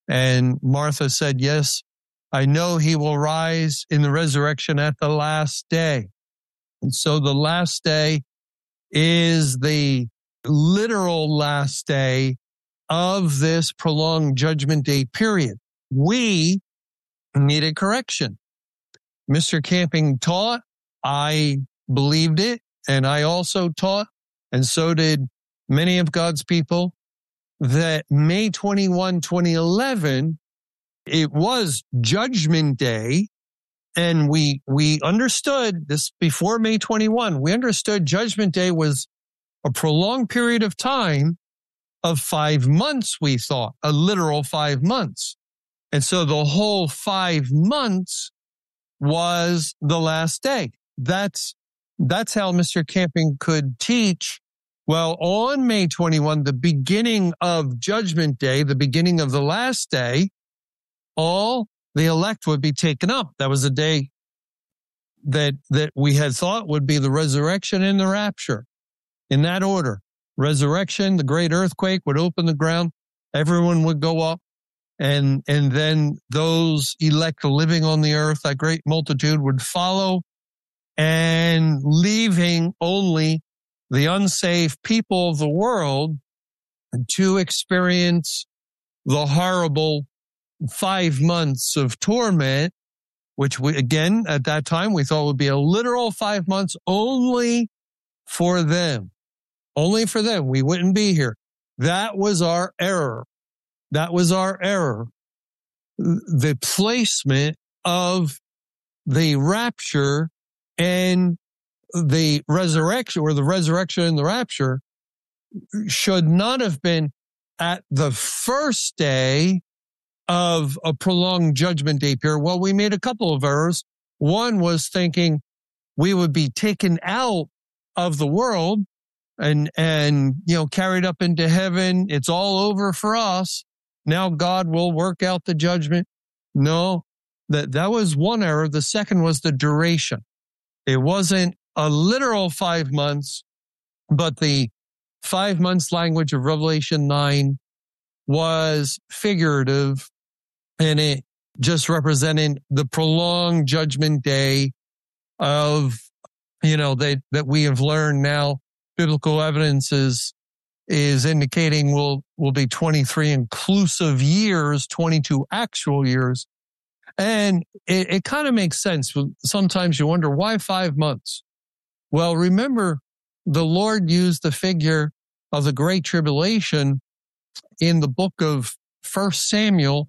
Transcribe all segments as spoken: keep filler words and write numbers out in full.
And Martha said, yes, I know he will rise in the resurrection at the last day. And so the last day is the literal last day of this prolonged judgment day period. We needed correction. Mister Camping taught, I believed it, and I also taught, and so did many of God's people, that May twenty-first, twenty eleven, it was Judgment Day, and we we understood this before May twenty-first. We understood Judgment Day was a prolonged period of time of five months, we thought, a literal five months. And so the whole five months was the last day. That's that's how Mister Camping could teach. Well, on May twenty-first, the beginning of Judgment Day, the beginning of the last day, all the elect would be taken up. That was a day that that we had thought would be the resurrection and the rapture. In that order, resurrection, the great earthquake would open the ground, everyone would go up, and and then those elect living on the earth, that great multitude, would follow, and leaving only the unsaved people of the world to experience the horrible five months of torment, which we, again, at that time, we thought would be a literal five months only for them. Only for them. We wouldn't be here. That was our error. That was our error. The placement of the rapture and the resurrection, or the resurrection and the rapture, should not have been at the first day of a prolonged Judgment Day period. Well, we made a couple of errors. One was thinking we would be taken out of the world and, and, you know, carried up into heaven. It's all over for us. Now God will work out the judgment. No, that, that was one error. The second was the duration. It wasn't a literal five months, but the five months language of Revelation nine was figurative, and it just represented the prolonged judgment day of, you know, that, that we have learned now. Biblical evidence is, is indicating will, will be twenty-three inclusive years, twenty-two actual years. And it, it kind of makes sense. Sometimes you wonder, why five months? Well, remember, the Lord used the figure of the Great Tribulation in the book of First Samuel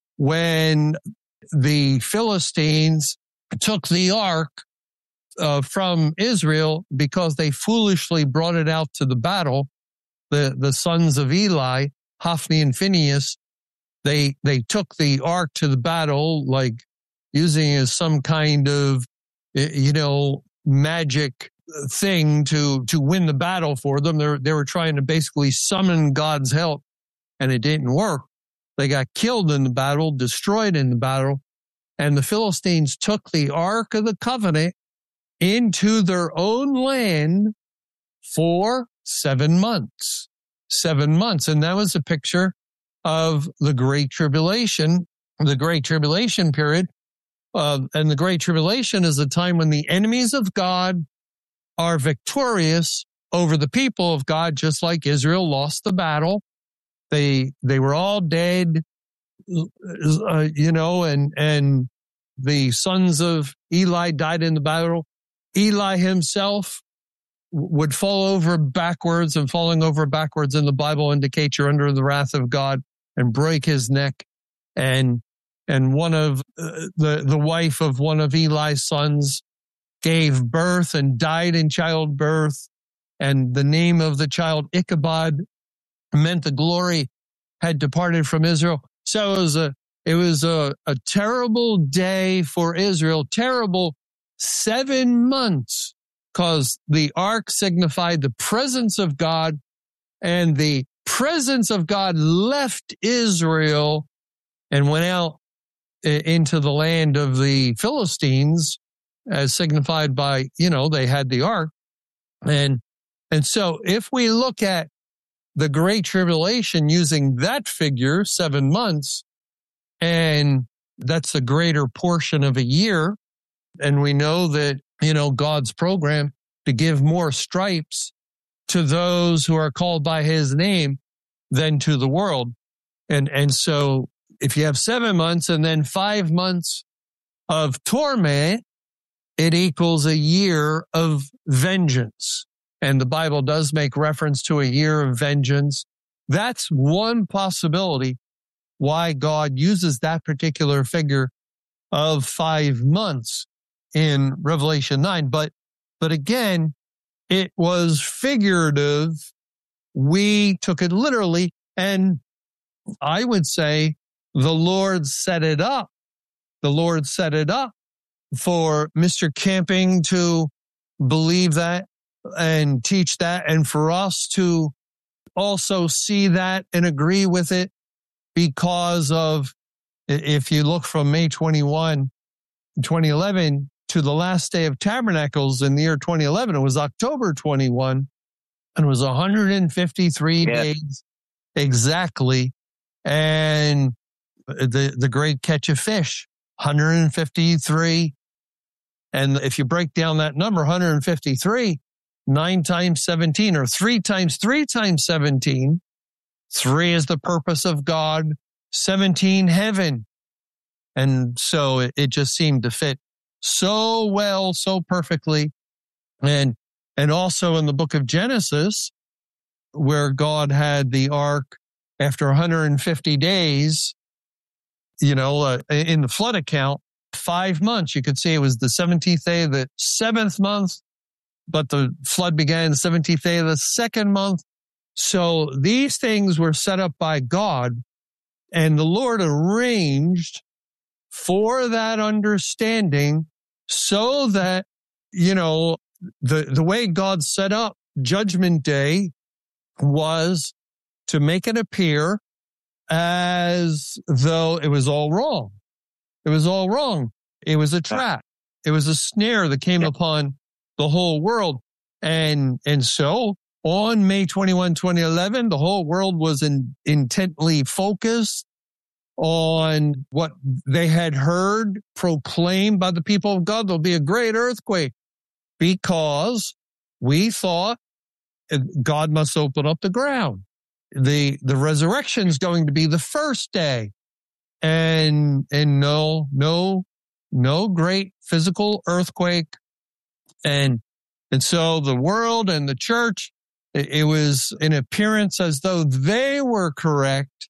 when the Philistines took the ark uh, from Israel because they foolishly brought it out to the battle. The, the sons of Eli, Hophni and Phinehas, they, they took the ark to the battle, like using it as some kind of, you know, magic thing to, to win the battle for them. They, they were trying to basically summon God's help, and it didn't work. They got killed in the battle, destroyed in the battle, and the Philistines took the Ark of the Covenant into their own land for seven months. Seven months. And that was a picture of the Great Tribulation, the Great Tribulation period. Uh, and the Great Tribulation is a time when the enemies of God are victorious over the people of God, just like Israel lost the battle. They they were all dead, uh, you know, and and the sons of Eli died in the battle. Eli himself would fall over backwards, and falling over backwards in the Bible indicates you're under the wrath of God, and break his neck. And and one of uh, the the wife of one of Eli's sons gave birth and died in childbirth, and the name of the child Ichabod meant the glory had departed from Israel. So it was a it was a, a terrible day for Israel, terrible seven months, because the ark signified the presence of God, and the presence of God left Israel and went out into the land of the Philistines, as signified by, you know, they had the ark. And, and so if we look at the Great Tribulation using that figure, seven months, And that's the greater portion of a year. And we know that, you know, God's program to give more stripes to those who are called by his name than to the world. And, and so if you have seven months and then five months of torment, it equals a year of vengeance. And the Bible does make reference to a year of vengeance. That's one possibility why God uses that particular figure of five months in Revelation nine. But, but again, it was figurative. We took it literally. And I would say the Lord set it up. The Lord set it up for Mister Camping to believe that and teach that, and for us to also see that and agree with it, because of, if you look from May twenty-first, twenty eleven to the last day of Tabernacles in the year twenty eleven, it was October twenty-first, and it was one hundred fifty-three yeah. days exactly. And the, the great catch of fish, one hundred fifty-three. And if you break down that number, one hundred fifty-three, nine times seventeen, or three times three times seventeen, three is the purpose of God, seventeen heaven. And so it, it just seemed to fit so well, so perfectly. And, and also in the book of Genesis, where God had the ark after one hundred fifty days, you know, uh, in the flood account, five months, you could say it was the seventeenth day of the seventh month, but the flood began the seventeenth day of the second month. So these things were set up by God, and the Lord arranged for that understanding so that, you know, the, the way God set up Judgment Day was to make it appear as though it was all wrong. It was all wrong. It was a trap. It was a snare that came upon the whole world. And, and so on May twenty-first, twenty eleven, the whole world was in, intently focused on what they had heard proclaimed by the people of God. There'll be a great earthquake, because we thought God must open up the ground. The, the resurrection is going to be the first day. And, and no, no, no great physical earthquake. And, and so the world and the church, it, it was an appearance as though they were correct.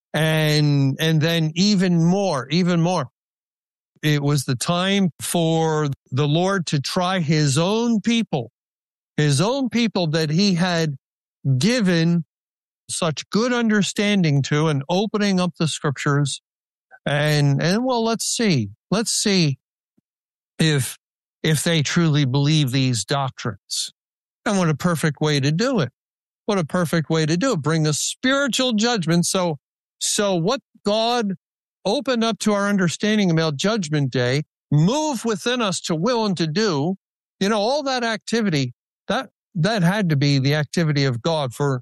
And, and then even more, even more. It was the time for the Lord to try his own people, his own people that he had given such good understanding to, and opening up the scriptures. And, and well, let's see, let's see if, if they truly believe these doctrines. And what a perfect way to do it. What a perfect way to do it. Bring a spiritual judgment. So, so what God opened up to our understanding about Judgment Day, move within us to will and to do, you know, all that activity, that, that had to be the activity of God for,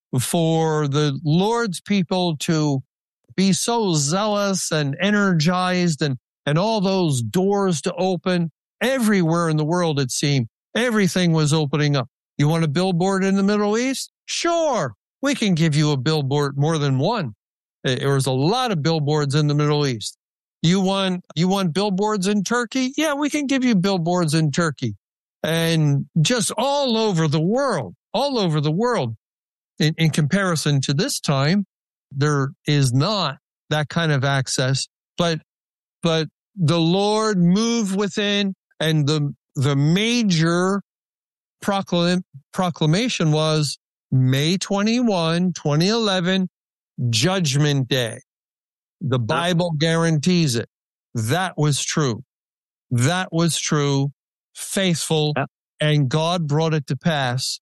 for the Lord's people to be so zealous and energized, and, and all those doors to open everywhere in the world, it seemed. Everything was opening up. You want a billboard in the Middle East? Sure, we can give you a billboard, more than one. There was a lot of billboards in the Middle East. You want, you want billboards in Turkey? Yeah, we can give you billboards in Turkey. And just all over the world, all over the world. In, in comparison to this time, there is not that kind of access, but, but the Lord moved within, and the, the major proclam, proclamation was May twenty-first, twenty eleven, Judgment Day. The Bible guarantees it. That was true. That was true, faithful, yeah. And God brought it to pass.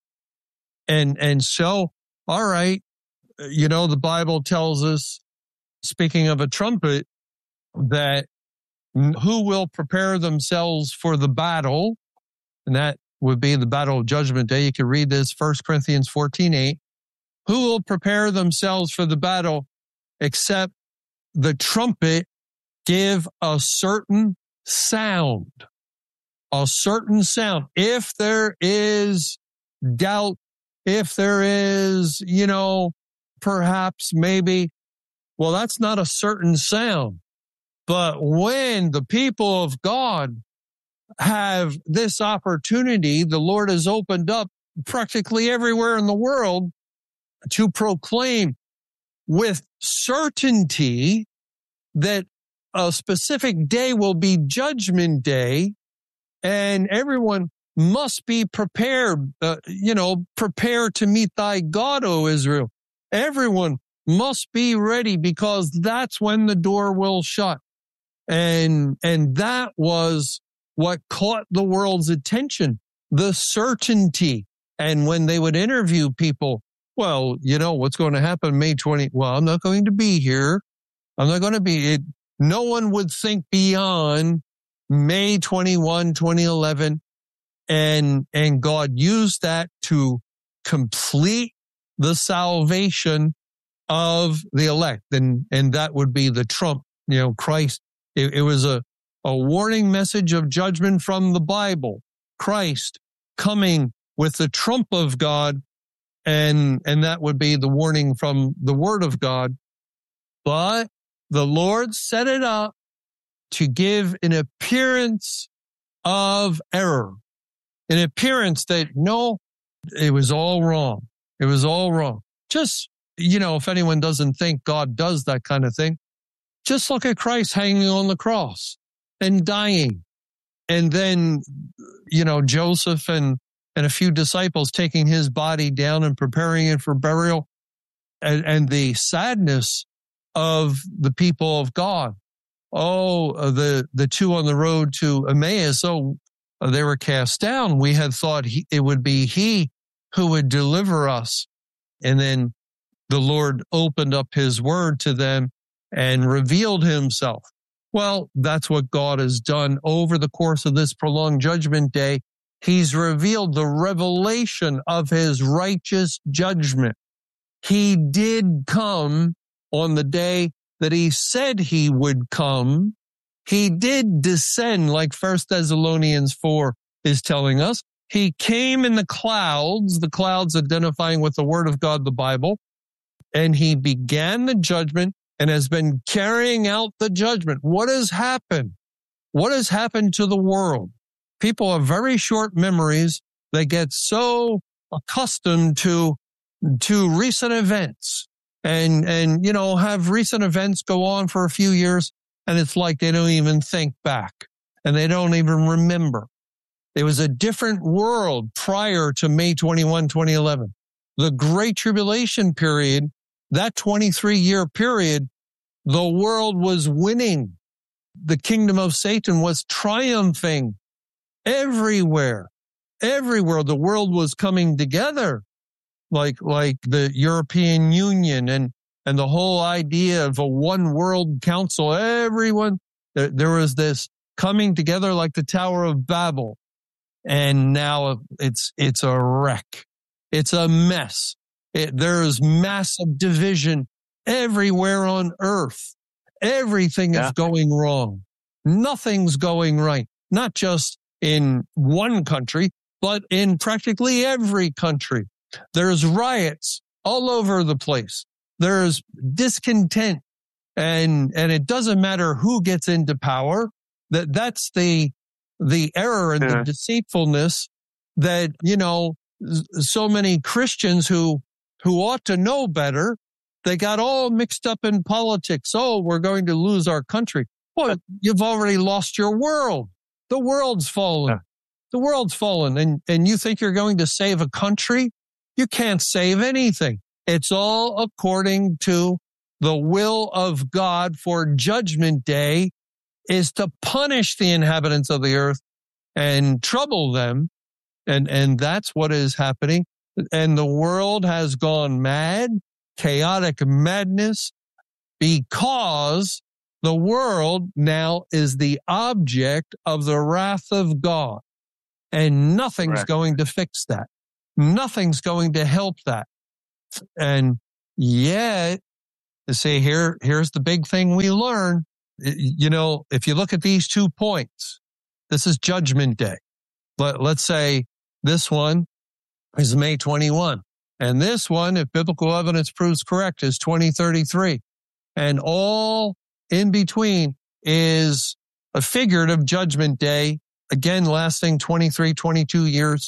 And, and so, all right, you know, the Bible tells us, speaking of a trumpet, that who will prepare themselves for the battle, and that would be the battle of Judgment Day. You can read this, First Corinthians fourteen eight. Who will prepare themselves for the battle except the trumpet give a certain sound, a certain sound. If there is doubt, if there is, you know, perhaps maybe, well, that's not a certain sound. But when the people of God have this opportunity, the Lord has opened up practically everywhere in the world to proclaim with certainty that a specific day will be Judgment Day, and everyone must be prepared, uh, you know, prepare to meet thy God, O Israel. Everyone must be ready, because that's when the door will shut. And, and that was what caught the world's attention, the certainty. And when they would interview people, well, you know, what's going to happen May twentieth? Well, I'm not going to be here. I'm not going to be it. No one would think beyond May twenty-first, twenty eleven. And, and God used that to complete the salvation of the elect. And, and that would be the trump, you know, Christ. It, it was a, a warning message of judgment from the Bible. Christ coming with the trump of God. And, and that would be the warning from the Word of God. But the Lord set it up to give an appearance of error, an appearance that, no, it was all wrong. It was all wrong. Just, you know, if anyone doesn't think God does that kind of thing, just look at Christ hanging on the cross and dying. And then, you know, Joseph and, and a few disciples taking his body down and preparing it for burial, and, and the sadness of the people of God. Oh, the, the two on the road to Emmaus, oh, they were cast down. We had thought he, it would be he who would deliver us. And then the Lord opened up his word to them and revealed himself. Well, that's what God has done over the course of this prolonged judgment day. He's revealed the revelation of his righteous judgment. He did come on the day that he said he would come. He did descend, like First Thessalonians four is telling us. He came in the clouds, the clouds identifying with the word of God, the Bible, and he began the judgment and has been carrying out the judgment. What has happened? What has happened to the world? People have very short memories. They get so accustomed to, to recent events and, and, you know, have recent events go on for a few years. And it's like they don't even think back and they don't even remember. It was a different world prior to May twenty-first, twenty eleven. The Great Tribulation period, that twenty-three year period, the world was winning. The kingdom of Satan was triumphing everywhere. Everywhere the world was coming together, like, like the European Union and, and the whole idea of a one world council. Everyone, there, there was this coming together like the Tower of Babel. And now it's, it's a wreck. It's a mess. It, there's massive division everywhere on earth. Everything yeah. is going wrong. Nothing's going right. Not just in one country, but in practically every country. There's riots all over the place. There's discontent. And, and it doesn't matter who gets into power. That, that's the, the error and yeah. the deceitfulness that, you know, so many Christians who, who ought to know better, they got all mixed up in politics. Oh, we're going to lose our country. Well, you've already lost your world. The world's fallen. Yeah. The world's fallen. And, and you think you're going to save a country? You can't save anything. It's all according to the will of God for Judgment Day is to punish the inhabitants of the earth and trouble them. And, and that's what is happening. And the world has gone mad, chaotic madness, because the world now is the object of the wrath of God. And nothing's right. going to fix that. Nothing's going to help that. And yet You see, here, here's the big thing we learn. You know, if you look at these two points, this is Judgment Day. Let, let's say this one is May twenty-first. And this one, if biblical evidence proves correct, is twenty thirty-three. And all in between is a figurative Judgment Day, again, lasting twenty-three, twenty-two years.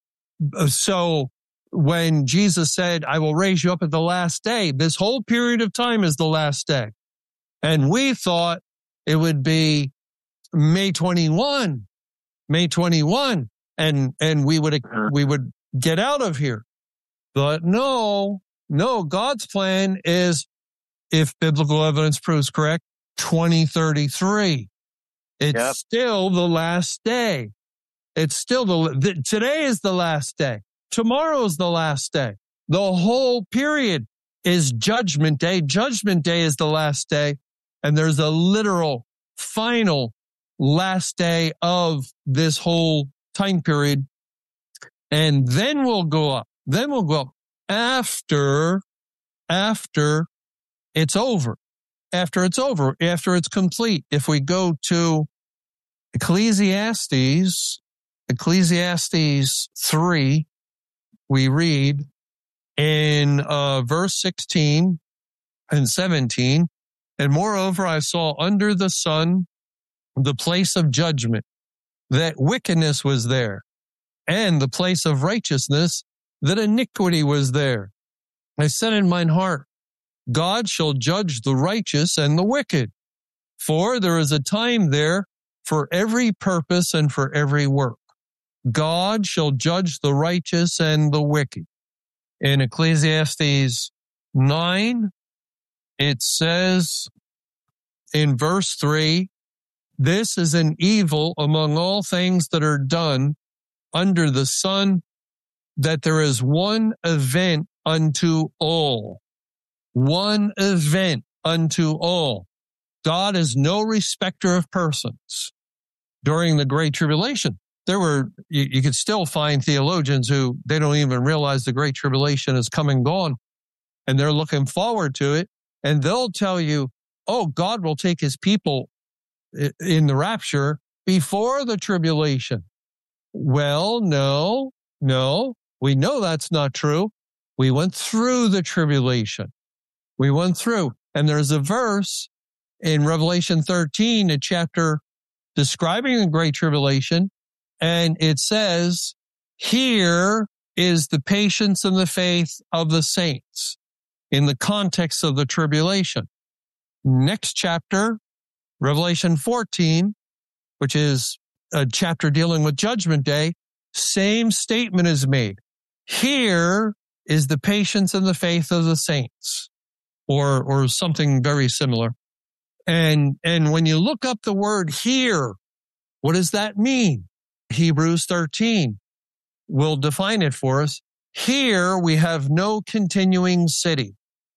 So when Jesus said, I will raise you up at the last day, this whole period of time is the last day. And we thought it would be May twenty-first, May twenty-first, and, and we would, we would get out of here. But no, no, God's plan is, if biblical evidence proves correct, twenty thirty-three. It's yep. still the last day. It's still the, the, today is the last day. Tomorrow is the last day. The whole period is Judgment Day. Judgment Day is the last day. And there's a literal final last day of this whole time period. And then we'll go up. Then we'll go up after, after it's over. After it's over. After it's complete. If we go to Ecclesiastes, Ecclesiastes three, we read in uh, verse sixteen and seventeen, and moreover, I saw under the sun the place of judgment, that wickedness was there, and the place of righteousness, that iniquity was there. I said in mine heart, God shall judge the righteous and the wicked, for there is a time there for every purpose and for every work. God shall judge the righteous and the wicked. In Ecclesiastes nine, it says in verse three, this is an evil among all things that are done under the sun, that there is one event unto all. One event unto all. God is no respecter of persons. During the Great Tribulation, there were, you, you could still find theologians who, they don't even realize the Great Tribulation is come and gone, and they're looking forward to it, and they'll tell you, oh, God will take his people in the rapture before the tribulation. Well, no, no, we know that's not true. We went through the tribulation. We went through, and there's a verse in Revelation thirteen, a chapter describing the Great Tribulation, and it says, here is the patience and the faith of the saints in the context of the tribulation. Next chapter, Revelation fourteen, which is a chapter dealing with Judgment Day, same statement is made. Here is the patience and the faith of the saints, or, or something very similar. And, and when you look up the word here, what does that mean? Hebrews thirteen will define it for us. Here we have no continuing city.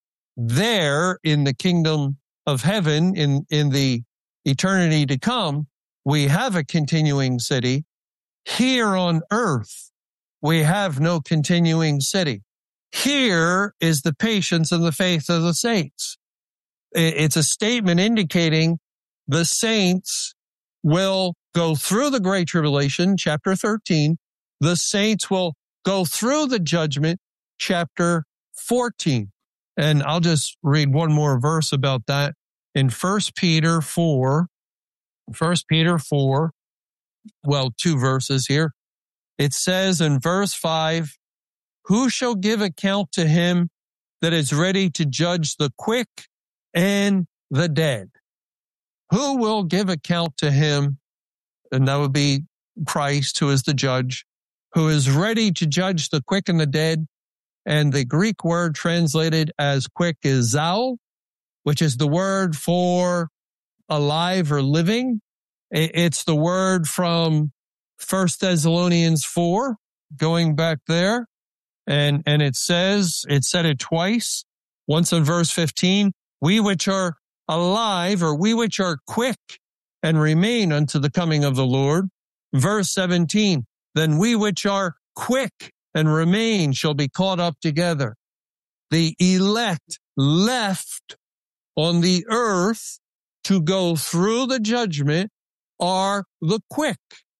There in the kingdom of heaven, in, in the eternity to come, we have a continuing city. Here on earth, we have no continuing city. Here is the patience and the faith of the saints. It's a statement indicating the saints will go through the Great Tribulation, chapter thirteen. The saints will go through the judgment, chapter fourteen. And I'll just read one more verse about that in First Peter four. First Peter four, well, two verses here. It says in verse five, who shall give account to him that is ready to judge the quick and the dead? Who will give account to him? And that would be Christ, who is the judge, who is ready to judge the quick and the dead. And the Greek word translated as quick is zoe, which is the word for alive or living. It's the word from First Thessalonians four, going back there. And, and it says, it said it twice, once in verse fifteen, we which are alive, or we which are quick and remain unto the coming of the Lord. Verse seventeen, then we which are quick and remain shall be caught up together. The elect left on the earth to go through the judgment are the quick,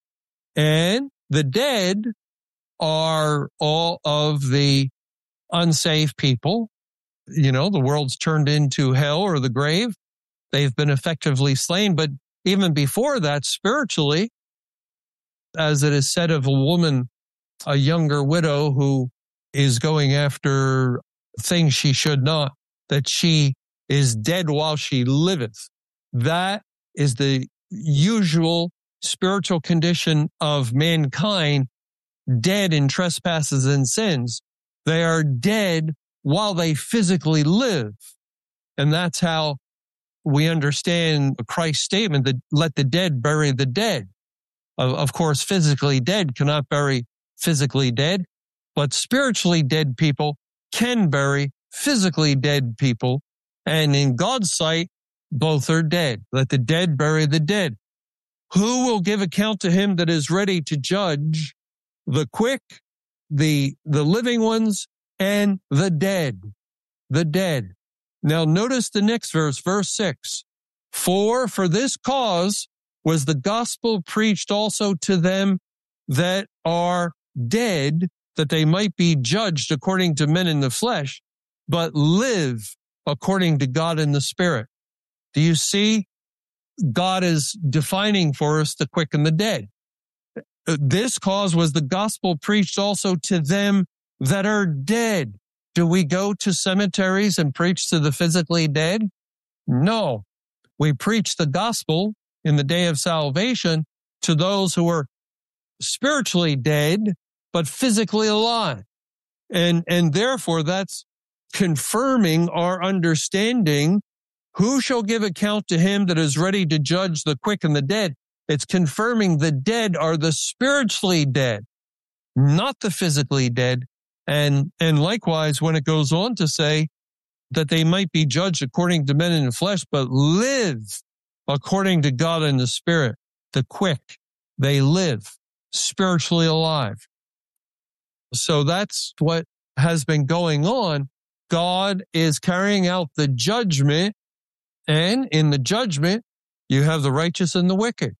and the dead are all of the unsaved people. You know, the world's turned into hell or the grave. They've been effectively slain. But even before that, spiritually, as it is said of a woman, a younger widow who is going after things she should not, that she is dead while she liveth. That is the usual spiritual condition of mankind, dead in trespasses and sins. They are dead while they physically live. And that's how we understand Christ's statement that let the dead bury the dead. Of, of course, physically dead cannot bury physically dead, but spiritually dead people can bury physically dead people. And in God's sight, both are dead. Let the dead bury the dead. Who will give account to him that is ready to judge the quick, the, the living ones, and the dead? The dead. Now notice the next verse, verse six. For for this cause was the gospel preached also to them that are dead, that they might be judged according to men in the flesh, but live according to God in the Spirit. Do you see? God is defining for us the quick and the dead. This cause was the gospel preached also to them that are dead. Do we go to cemeteries and preach to the physically dead? No. We preach the gospel in the day of salvation to those who are spiritually dead, but physically alive. And, and therefore that's confirming our understanding. Who shall give account to him that is ready to judge the quick and the dead? It's confirming the dead are the spiritually dead, not the physically dead. And, and likewise, when it goes on to say that they might be judged according to men in the flesh, but live according to God in the Spirit, the quick, they live spiritually alive. So that's what has been going on. God is carrying out the judgment. And in the judgment, you have the righteous and the wicked.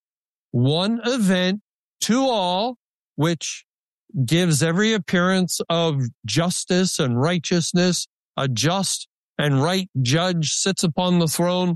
One event to all, which gives every appearance of justice and righteousness. A just and right judge sits upon the throne.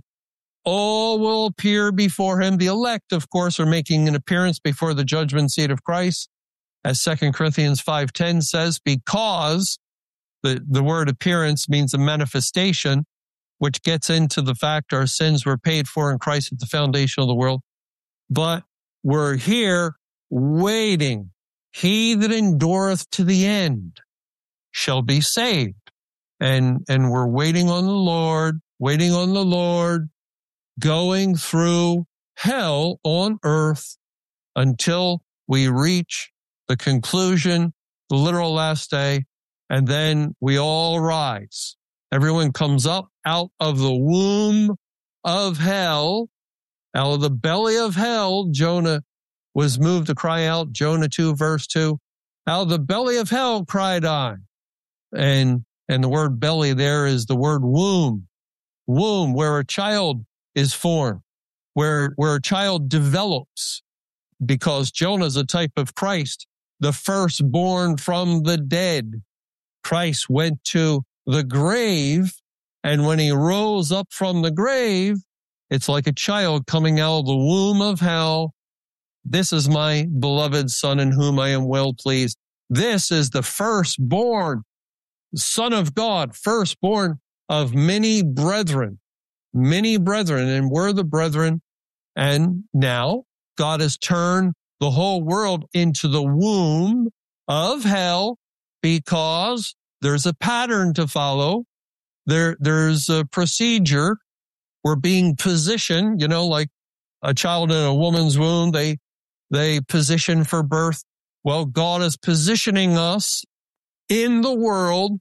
All will appear before him. The elect, of course, are making an appearance before the judgment seat of Christ. As Second Corinthians five ten says, because the, the word appearance means a manifestation, which gets into the fact our sins were paid for in Christ at the foundation of the world. But we're here waiting. He that endureth to the end shall be saved. And, and we're waiting on the Lord, waiting on the Lord, going through hell on earth until we reach the conclusion, the literal last day, and then we all rise. Everyone comes up out of the womb of hell, out of the belly of hell. Jonah was moved to cry out, Jonah two, verse two. Out of the belly of hell cried I. And, and the word belly there is the word womb. Womb, where a child is formed, where, where a child develops, because Jonah is a type of Christ, the firstborn from the dead. Christ went to the grave, and when he rose up from the grave, it's like a child coming out of the womb of hell. This is my beloved Son in whom I am well pleased. This is the firstborn Son of God, firstborn of many brethren, many brethren, and we're the brethren. And now God has turned the whole world into the womb of hell because there's a pattern to follow. There, there's a procedure. We're being positioned, you know, like a child in a woman's womb, they, they position for birth. Well, God is positioning us in the world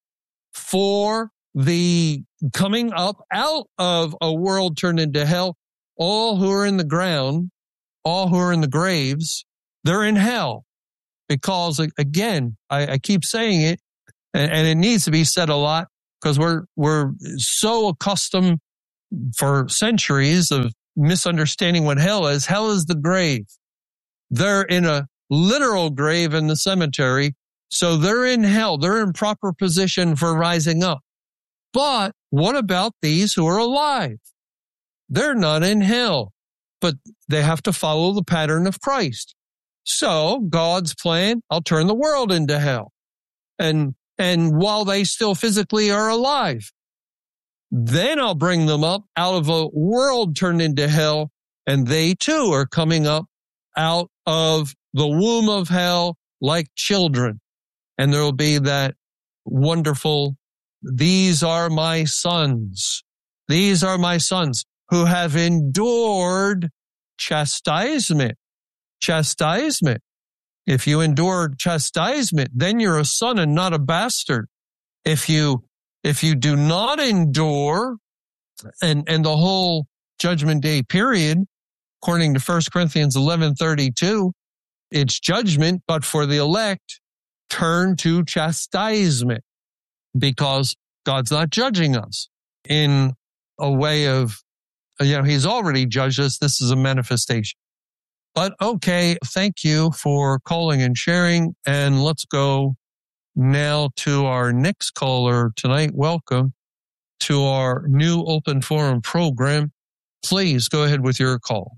for the coming up out of a world turned into hell. All who are in the ground, all who are in the graves, they're in hell. Because again, I, I keep saying it, and, and it needs to be said a lot because we're, we're so accustomed for centuries of misunderstanding what hell is. Hell is the grave. They're in a literal grave in the cemetery. So they're in hell. They're in proper position for rising up. But what about these who are alive? They're not in hell, but they have to follow the pattern of Christ. So God's plan, I'll turn the world into hell. And, and while they still physically are alive, then I'll bring them up out of a world turned into hell, and they too are coming up out of the womb of hell like children. And there will be that wonderful, these are my sons. These are my sons who have endured chastisement. Chastisement. If you endure chastisement, then you're a son and not a bastard. If you If you do not endure, and, and the whole judgment day period, according to First Corinthians eleven thirty-two, it's judgment, but for the elect, turn to chastisement, because God's not judging us in a way of, you know, he's already judged us. This is a manifestation. But okay, thank you for calling and sharing, and let's go now to our next caller tonight. Welcome to our new open forum program. Please go ahead with your call.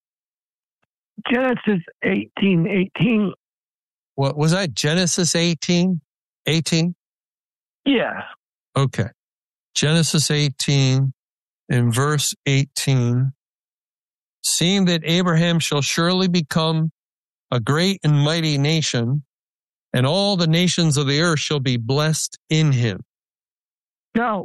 Genesis eighteen eighteen. What was that? Genesis eighteen? eighteen? Yeah. Okay. Genesis eighteen in verse eighteen. Seeing that Abraham shall surely become a great and mighty nation, and all the nations of the earth shall be blessed in him. Now,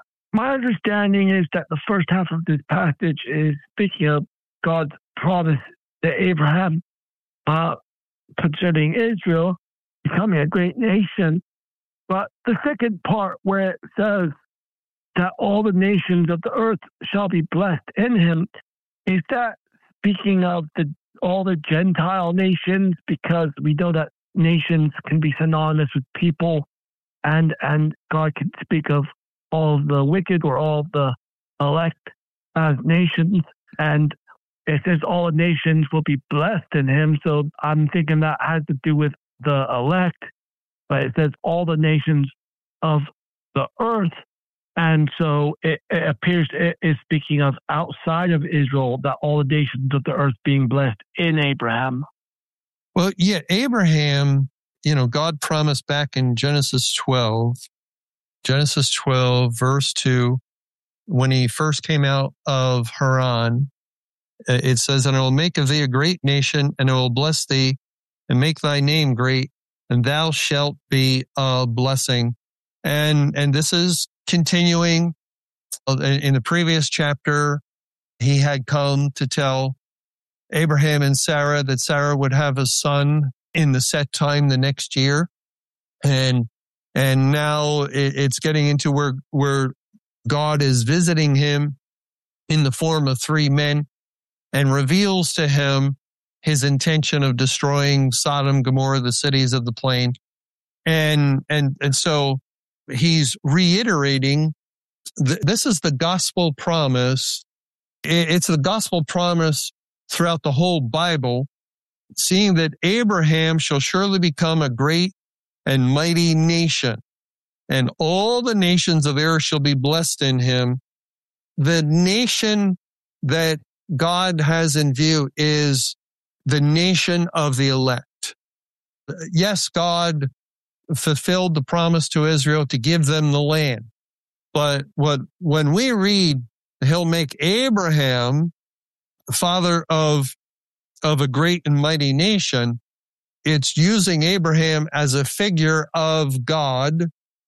my understanding is that the first half of this passage is speaking of God's promise to Abraham uh, concerning Israel becoming a great nation. But the second part where it says that all the nations of the earth shall be blessed in him, is that speaking of the all the Gentile nations? Because we know that nations can be synonymous with people, and and God can speak of all of the wicked or all of the elect as nations, and it says all the nations will be blessed in him. So I'm thinking that has to do with the elect, but it says all the nations of the earth, and so it, it appears it is speaking of outside of Israel, that all the nations of the earth being blessed in Abraham. Well, yeah, Abraham, you know, God promised back in Genesis twelve, Genesis twelve, verse two, when he first came out of Haran, it says, and I will make of thee a great nation, and I will bless thee, and make thy name great, and thou shalt be a blessing. And, and this is continuing. In the previous chapter, he had come to tell Abraham and Sarah that Sarah would have a son in the set time the next year. And, and now it's getting into where, where God is visiting him in the form of three men and reveals to him his intention of destroying Sodom, Gomorrah, the cities of the plain. And, and, and so he's reiterating, th- this is the gospel promise. It's the gospel promise throughout the whole Bible, seeing that Abraham shall surely become a great and mighty nation, and all the nations of the earth shall be blessed in him. The nation that God has in view is the nation of the elect. Yes, God fulfilled the promise to Israel to give them the land. But what when we read, he'll make Abraham father of, of a great and mighty nation, it's using Abraham as a figure of God.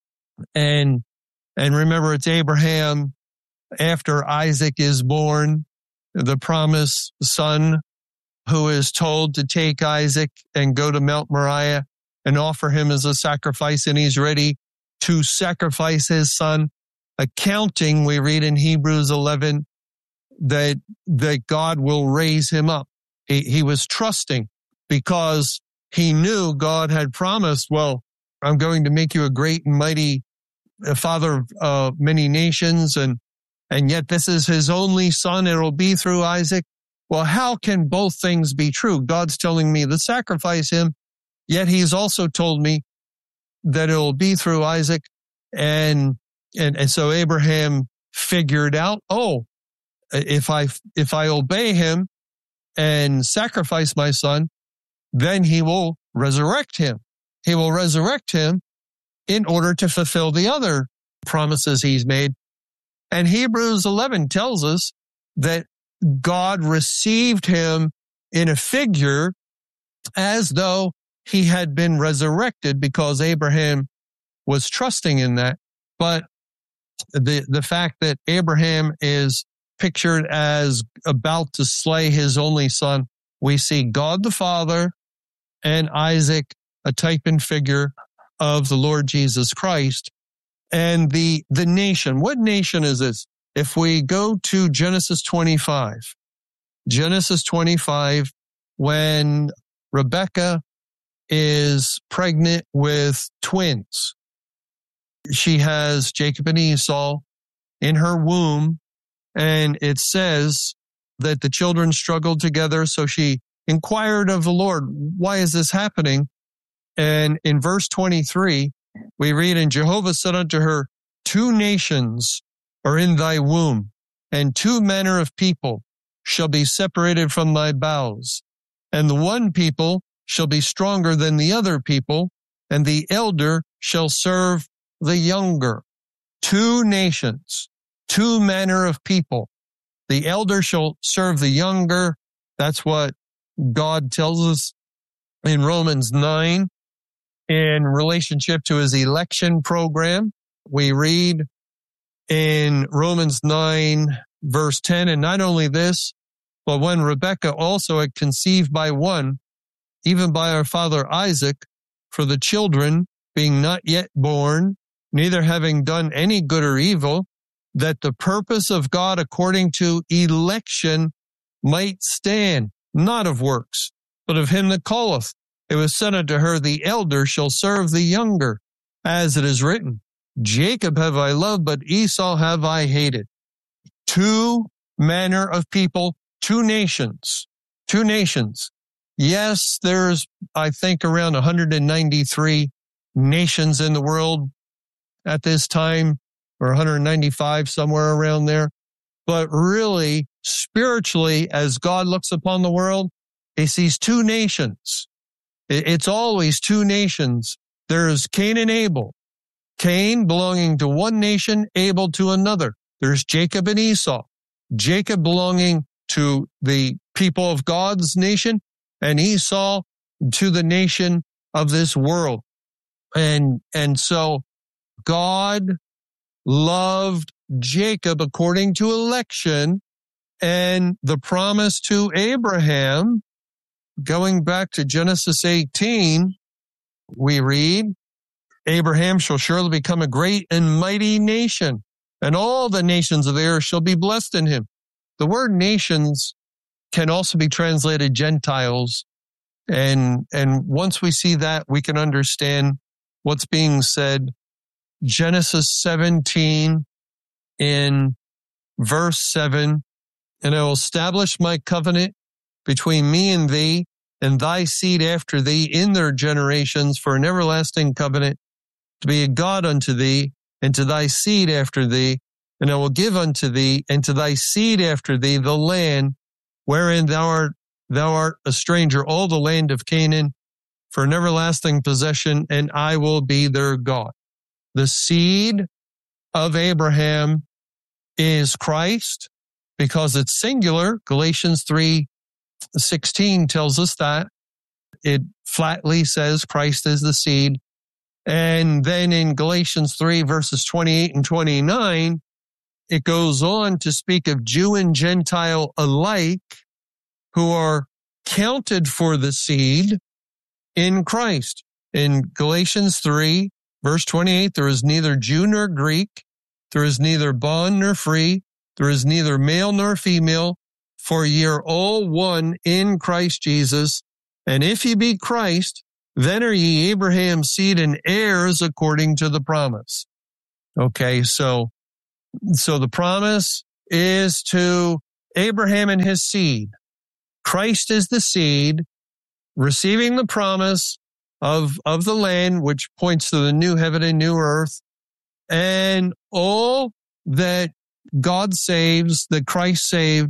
And, and remember, it's Abraham after Isaac is born, the promised son, who is told to take Isaac and go to Mount Moriah and offer him as a sacrifice, and he's ready to sacrifice his son, accounting, we read in Hebrews eleven, that, that God will raise him up. He, he was trusting because he knew God had promised, well, I'm going to make you a great and mighty father of uh, many nations, and and yet this is his only son. It'll be through Isaac. Well, how can both things be true? God's telling me to sacrifice him, yet he's also told me that it'll be through Isaac. And, and, and so Abraham figured out, oh, if I, if I obey him and sacrifice my son, then he will resurrect him. He will resurrect him in order to fulfill the other promises he's made. And Hebrews eleven tells us that God received him in a figure as though he had been resurrected, because Abraham was trusting in that. But the, the fact that Abraham is pictured as about to slay his only son, we see God the Father and Isaac, a type and figure of the Lord Jesus Christ. And the, the nation, what nation is this? If we go to Genesis twenty-five, Genesis twenty-five, when Rebekah is pregnant with twins, she has Jacob and Esau in her womb, and it says that the children struggled together. So she inquired of the Lord, why is this happening? And in verse twenty-three, we read, and Jehovah said unto her, two nations are in thy womb, and two manner of people shall be separated from thy bowels. And the one people shall be stronger than the other people, and the elder shall serve the younger. Two nations, two manner of people. The elder shall serve the younger. That's what God tells us in Romans nine in relationship to his election program. We read in Romans nine, verse ten, and not only this, but when Rebekah also had conceived by one, even by our father Isaac, for the children being not yet born, neither having done any good or evil, that the purpose of God according to election might stand, not of works, but of him that calleth. It was said unto her, the elder shall serve the younger, as it is written, Jacob have I loved, but Esau have I hated. Two manner of people, two nations, two nations. Yes, there's, I think, around one hundred ninety-three nations in the world at this time, or one hundred ninety-five, somewhere around there. But really, spiritually, as God looks upon the world, he sees two nations. It's always two nations. There's Cain and Abel. Cain belonging to one nation, Abel to another. There's Jacob and Esau. Jacob belonging to the people of God's nation, and Esau to the nation of this world. And, and so God loved Jacob according to election, and the promise to Abraham, going back to Genesis eighteen, we read, Abraham shall surely become a great and mighty nation, and all the nations of the earth shall be blessed in him. The word nations can also be translated Gentiles. And, and once we see that, we can understand what's being said. Genesis seventeen in verse seven, and I will establish my covenant between me and thee and thy seed after thee in their generations for an everlasting covenant, to be a God unto thee and to thy seed after thee. And I will give unto thee and to thy seed after thee the land wherein thou art, thou art a stranger, all the land of Canaan, for an everlasting possession, and I will be their God. The seed of Abraham is Christ, because it's singular. Galatians three sixteen tells us that. It flatly says Christ is the seed. And then in Galatians three, verses twenty-eight and twenty-nine, it goes on to speak of Jew and Gentile alike who are counted for the seed in Christ. In Galatians three, verse twenty-eight, there is neither Jew nor Greek, there is neither bond nor free, there is neither male nor female, for ye are all one in Christ Jesus. And if ye be Christ, then are ye Abraham's seed and heirs according to the promise. Okay, so So the promise is to Abraham and his seed. Christ is the seed, receiving the promise of, of the land, which points to the new heaven and new earth. And all that God saves, that Christ saved,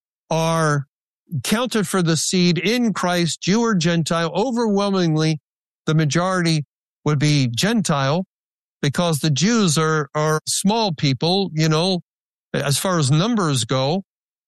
are counted for the seed in Christ, Jew or Gentile. Overwhelmingly, the majority would be Gentile, because the Jews are, are small people, you know, as far as numbers go.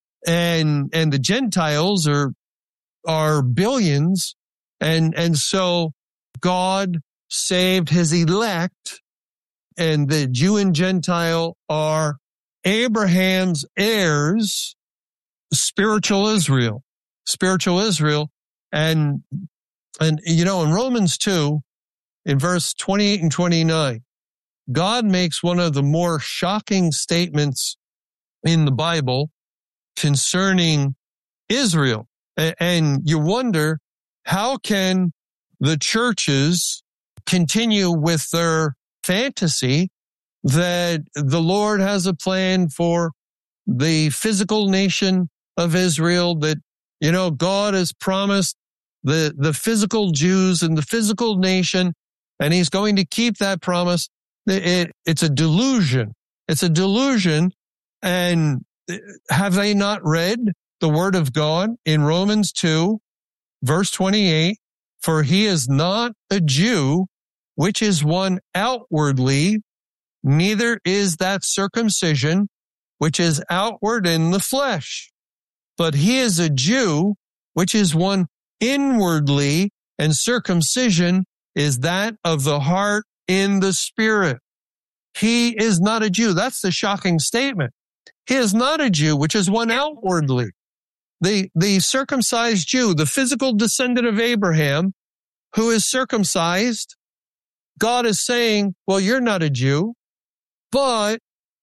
And, and the Gentiles are, are billions. And, and so God saved his elect, and the Jew and Gentile are Abraham's heirs, spiritual Israel, spiritual Israel. And, and, you know, in Romans two, in verse twenty-eight and twenty-nine, God makes one of the more shocking statements in the Bible concerning Israel. And you wonder, how can the churches continue with their fantasy that the Lord has a plan for the physical nation of Israel, that, you know, God has promised the, the physical Jews and the physical nation, and he's going to keep that promise. It, it, it's a delusion. It's a delusion. And have they not read the word of God in Romans two, verse twenty-eight? For he is not a Jew, which is one outwardly, neither is that circumcision, which is outward in the flesh. But he is a Jew, which is one inwardly, and circumcision is that of the heart in the spirit. He is not a Jew. That's the shocking statement. He is not a Jew, which is one outwardly. The, the circumcised Jew, the physical descendant of Abraham, who is circumcised, God is saying, well, you're not a Jew, but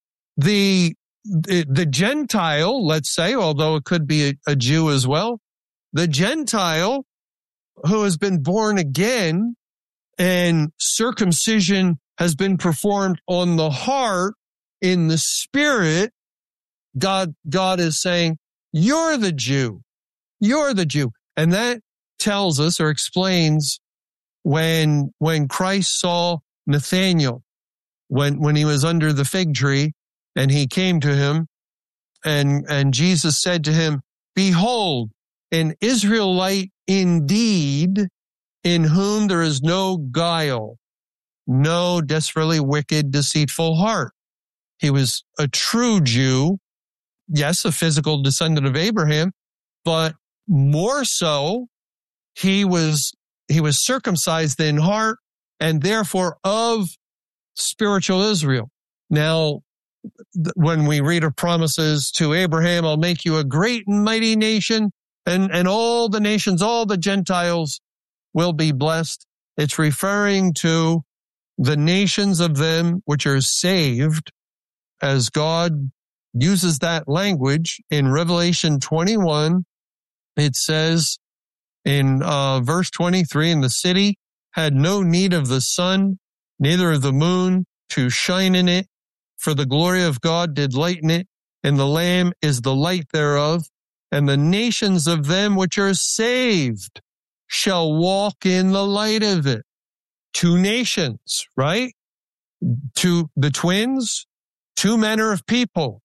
the, the, the Gentile, let's say, although it could be a, a Jew as well, the Gentile who has been born again and circumcision has been performed on the heart in the spirit, God, God is saying, you're the Jew. You're the Jew. And that tells us or explains when, when Christ saw Nathanael, when, when he was under the fig tree and he came to him, and, and Jesus said to him, behold, an Israelite indeed, in whom there is no guile, no desperately wicked, deceitful heart. He was a true Jew. Yes, a physical descendant of Abraham, but more so, he was, he was circumcised in heart and therefore of spiritual Israel. Now, th- when we read of promises to Abraham, I'll make you a great and mighty nation, and, and all the nations, all the Gentiles will be blessed. It's referring to the nations of them which are saved, as God uses that language in Revelation twenty-one. It says in uh, verse twenty-three, and the city had no need of the sun, neither of the moon to shine in it, for the glory of God did lighten it, and the Lamb is the light thereof. And the nations of them which are saved shall walk in the light of it. Two nations, right? Two, the twins, two manner of people.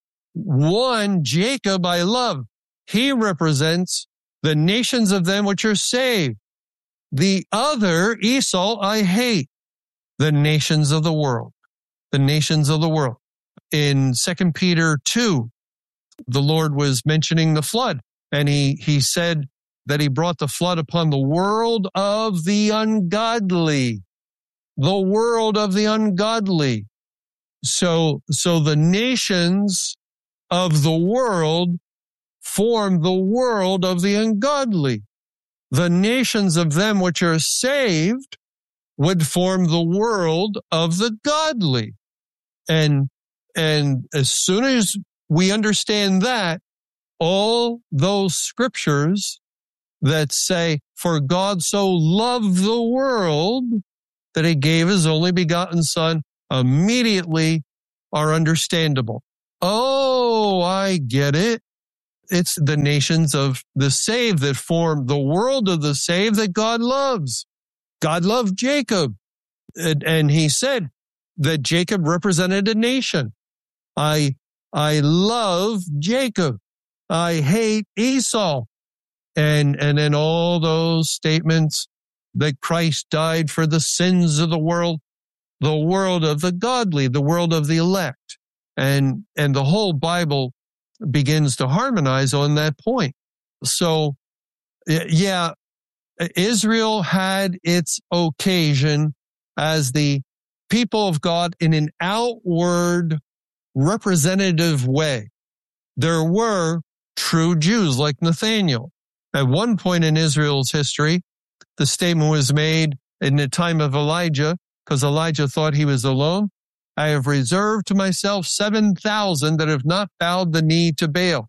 One, Jacob, I love. He represents the nations of them which are saved. The other, Esau, I hate. The nations of the world. The nations of the world. In Second Peter two, the Lord was mentioning the flood, and he, he said that he brought the flood upon the world of the ungodly. The world of the ungodly. So, so the nations of the world form the world of the ungodly. The nations of them which are saved would form the world of the godly. And, and as soon as we understand that, all those scriptures that say, for God so loved the world that he gave his only begotten son, immediately are understandable. Oh, I get it. It's the nations of the saved that form the world of the saved that God loves. God loved Jacob. And, and he said that Jacob represented a nation. I, I love Jacob. I hate Esau. And, and then all those statements that Christ died for the sins of the world, the world of the godly, the world of the elect. And, and the whole Bible begins to harmonize on that point. So, yeah, Israel had its occasion as the people of God in an outward representative way. There were true Jews like Nathanael. At one point in Israel's history, the statement was made in the time of Elijah, because Elijah thought he was alone. I have reserved to myself seven thousand that have not bowed the knee to Baal.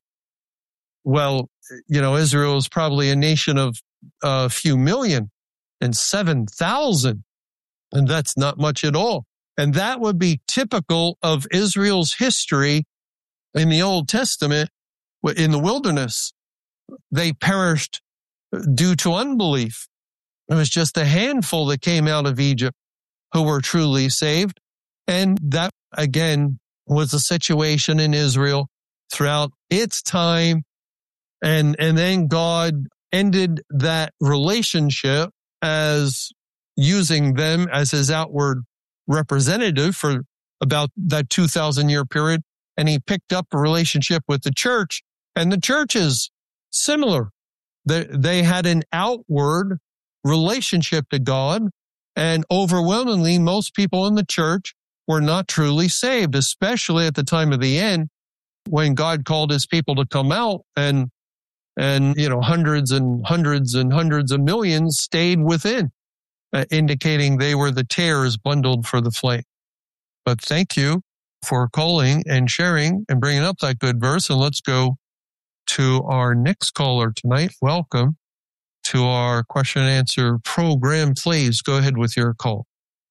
Well, you know, Israel is probably a nation of a few million, and seven thousand, and that's not much at all. And that would be typical of Israel's history in the Old Testament in the wilderness. They perished due to unbelief. It was just a handful that came out of Egypt who were truly saved. And that, again, was a situation in Israel throughout its time. And, and then God ended that relationship as using them as his outward representative for about that two thousand year period. And he picked up a relationship with the church, and the church is similar. They, they had an outward relationship to God, and overwhelmingly, most people in the church were not truly saved, especially at the time of the end when God called his people to come out, and, and, you know, hundreds and hundreds and hundreds of millions stayed within, uh, indicating they were the tares bundled for the flame. But thank you for calling and sharing and bringing up that good verse. And let's go to our next caller tonight. Welcome to our question and answer program. Please go ahead with your call.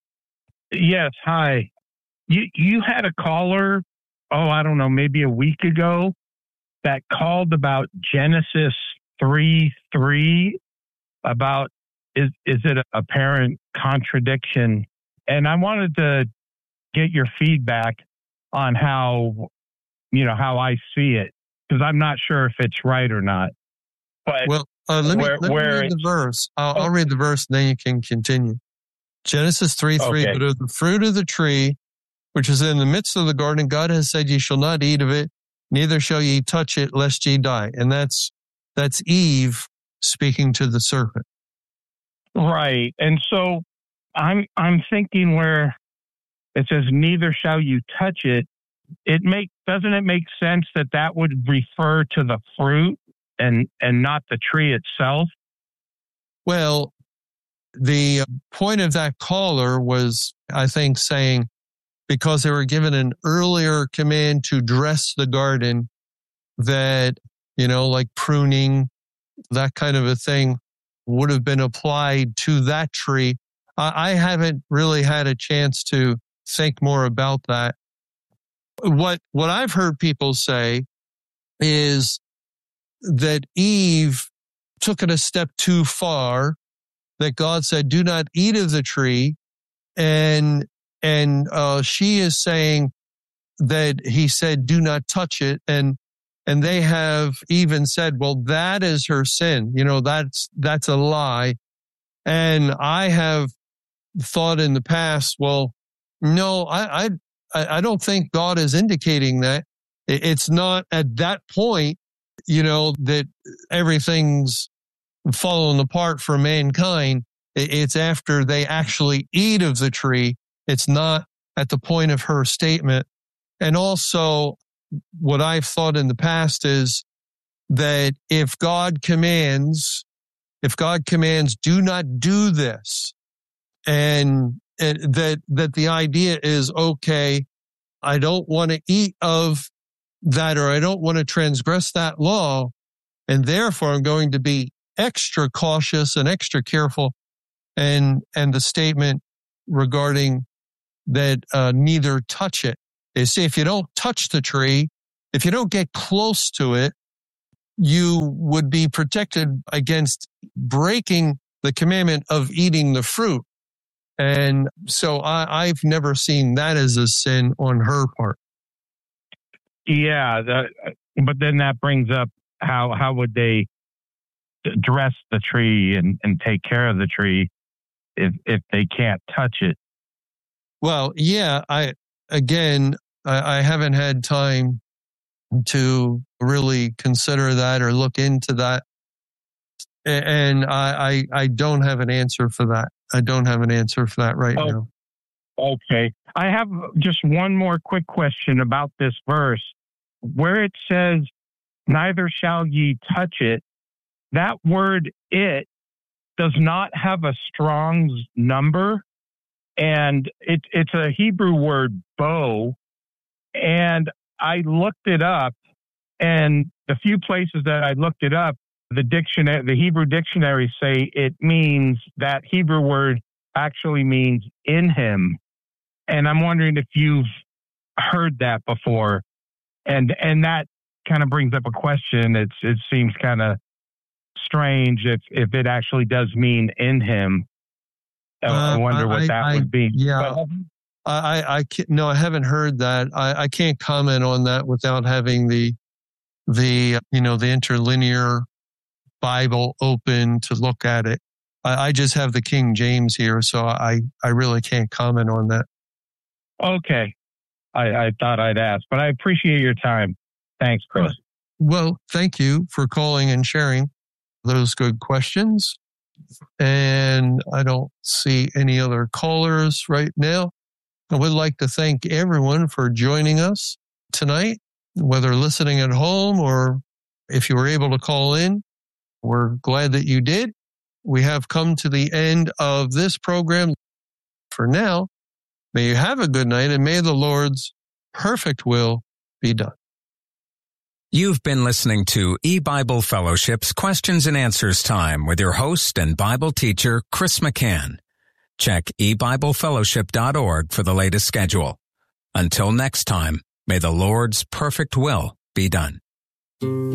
Yes. Hi. You, you had a caller, oh, I don't know, maybe a week ago that called about Genesis three three, about is, is it a apparent contradiction? And I wanted to get your feedback on how, you know, how I see it, because I'm not sure if it's right or not. But well, uh, let me, where, let me where read the verse. I'll, I'll read the verse, and then you can continue. Genesis three three, okay. But of the fruit of the tree, which is in the midst of the garden, God has said, ye shall not eat of it, neither shall ye touch it, lest ye die. And that's, that's Eve speaking to the serpent. Right. And so I'm, I'm thinking where it says, neither shall you touch it. It make, doesn't it make sense that that would refer to the fruit and, and not the tree itself? Well, the point of that caller was, I think, saying, because they were given an earlier command to dress the garden, that, you know, like pruning, that kind of a thing would have been applied to that tree. I, I haven't really had a chance to think more about that. What, what I've heard people say is that Eve took it a step too far, that God said, do not eat of the tree. And, and, uh, she is saying that he said, do not touch it. And, and they have even said, well, that is her sin. You know, that's, that's a lie. And I have thought in the past, well, no, I, I, I don't think God is indicating that. It's not at that point, you know, that everything's fallen apart for mankind. It's after they actually eat of the tree. It's not at the point of her statement. And also, what I've thought in the past is that if God commands, if God commands, do not do this, and, and that, that the idea is, okay, I don't want to eat of that, or I don't want to transgress that law, and therefore I'm going to be extra cautious and extra careful. And, and the statement regarding that, uh, neither touch it. You see, if you don't touch the tree, if you don't get close to it, you would be protected against breaking the commandment of eating the fruit. And so I, I've never seen that as a sin on her part. Yeah, that, but then that brings up how how would they dress the tree and, and take care of the tree if if they can't touch it? Well, yeah, I again, I, I haven't had time to really consider that or look into that. And I, I, I don't have an answer for that. I don't have an answer for that right oh, now. Okay. I have just one more quick question about this verse. Where it says, neither shall ye touch it, that word it does not have a Strong's number. And it, it's a Hebrew word, bo. And I looked it up, and the few places that I looked it up, the dictionary, the Hebrew dictionary say it means, that Hebrew word actually means in him. And I'm wondering if you've heard that before. And and that kind of brings up a question. It's it seems kind of strange if, if it actually does mean in him. I, uh, I wonder what I, that I, would be. Yeah. But, I, I can't, no, I haven't heard that. I, I can't comment on that without having the, the, you know, the interlinear Bible open to look at it. I, I just have the King James here, so I, I really can't comment on that. Okay. I, I thought I'd ask, but I appreciate your time. Thanks, Chris. Well, thank you for calling and sharing those good questions. And I don't see any other callers right now. I would like to thank everyone for joining us tonight, whether listening at home or if you were able to call in. We're glad that you did. We have come to the end of this program. For now, may you have a good night, and may the Lord's perfect will be done. You've been listening to E-Bible Fellowship's Questions and Answers Time with your host and Bible teacher, Chris McCann. Check e bible fellowship dot org for the latest schedule. Until next time, may the Lord's perfect will be done.